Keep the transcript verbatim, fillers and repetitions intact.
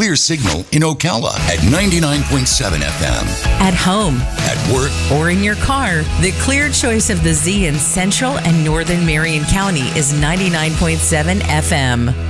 clear signal in Ocala at ninety-nine point seven F M. At home, At work, or in your car, the clear choice of the Z in Central and Northern Marion County is ninety-nine point seven F M.